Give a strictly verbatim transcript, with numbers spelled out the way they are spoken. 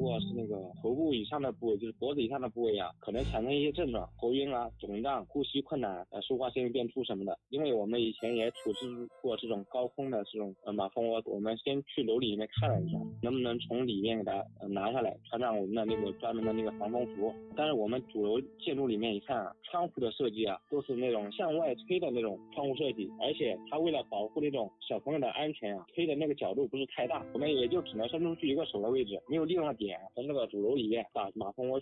果是那个头部以上的部位，就是脖子以上的部位啊，可能产生一些症状，头晕啊、肿胀、呼吸困难、呃说话声音变粗什么的。因为我们以前也处置过这种高空的这种呃马蜂窝，我们先去楼里面看了一下，能不能从里面给它呃拿下来，穿上我们的那个专门的那个防风服。但是我们主楼建筑里面一看啊，窗户的设计啊，都是那种向外推的那种窗户设计，而且它为了保护那种小朋友的安全啊，推的那个角度不是太大，我们也就只能伸出去一个手的位置，没有利用点从那个主楼里面把马蜂窝